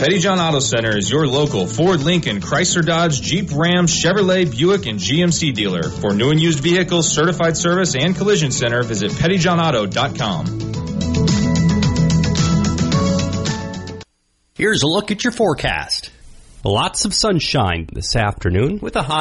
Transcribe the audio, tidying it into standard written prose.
Pettyjohn Auto Center is your local Ford, Lincoln, Chrysler, Dodge, Jeep, Ram, Chevrolet, Buick, and GMC dealer. For new and used vehicles, certified service, and collision center, visit PettyjohnAuto.com. Here's a look at your forecast. Lots of sunshine this afternoon with a high